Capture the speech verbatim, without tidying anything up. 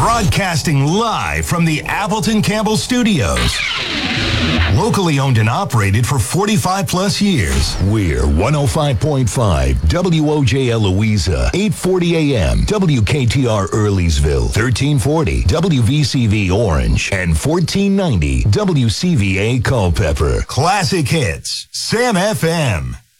Broadcasting live from the Appleton Campbell Studios. Locally owned and operated for forty-five plus years. We're one oh five point five W O J L Louisa, eight forty A M, W K T R Earlysville, thirteen forty W V C V Orange, and fourteen ninety W C V A Culpeper. Classic hits, Sam F M.